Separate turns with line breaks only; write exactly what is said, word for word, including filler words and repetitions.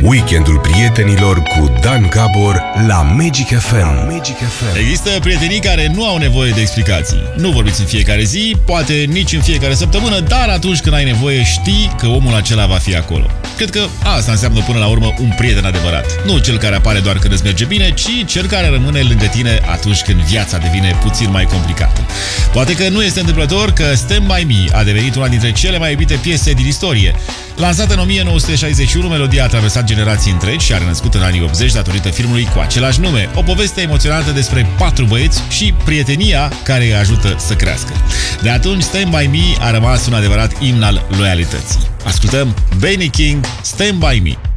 Weekendul prietenilor cu Dan Gabor la Magic F M. Magic F M.
Există prietenii care nu au nevoie de explicații. Nu vorbiți în fiecare zi, poate nici în fiecare săptămână, dar atunci când ai nevoie știi că omul acela va fi acolo. Cred că asta înseamnă până la urmă un prieten adevărat. Nu cel care apare doar când îți merge bine, ci cel care rămâne lângă tine atunci când viața devine puțin mai complicată. Poate că nu este întâmplător că Stand By Me a devenit una dintre cele mai iubite piese din istorie. Lansată în o mie nouă sute șaizeci și unu, melodia a traversat generații întregi și a renăscut în anii optzeci datorită filmului cu același nume. O poveste emoționantă despre patru băieți și prietenia care îi ajută să crească. De atunci, Stand By Me a rămas un adevărat imn al loialității. Ascultăm Benny King, Stand By Me.